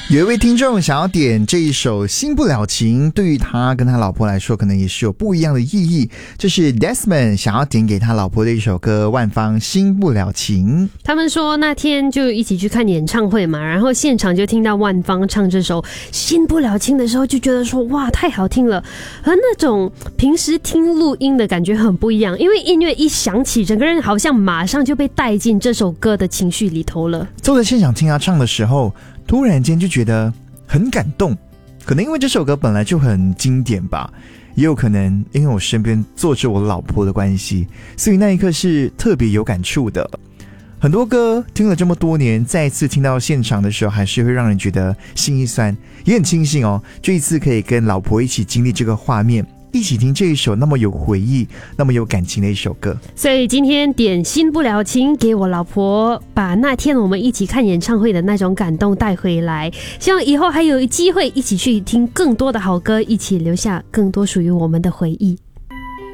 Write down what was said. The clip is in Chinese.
有一位听众想要点这一首《新不了情》，对于他跟他老婆来说可能也是有不一样的意义。这是 Desmond 想要点给他老婆的一首歌，万芳《新不了情》。 他们说那天就一起去看演唱会嘛，然后现场就听到万芳唱这首《新不了情》的时候，就觉得说哇太好听了，和那种平时听录音的感觉很不一样，因为音乐一响起，整个人好像马上就被带进这首歌的情绪里头了。 坐在现场听他唱的时候，突然间就觉得很感动，可能因为这首歌本来就很经典吧，也有可能因为我身边坐着我老婆的关系，所以那一刻是特别有感触的。很多歌听了这么多年，再一次听到现场的时候，还是会让人觉得心一酸，也很庆幸哦，这一次可以跟老婆一起经历这个画面，一起听这一首那么有回忆、那么有感情的一首歌。 所以今天点新不了情给我老婆，把那天我们一起看演唱会的那种感动带回来，希望以后还有机会一起去听更多的好歌，一起留下更多属于我们的回忆。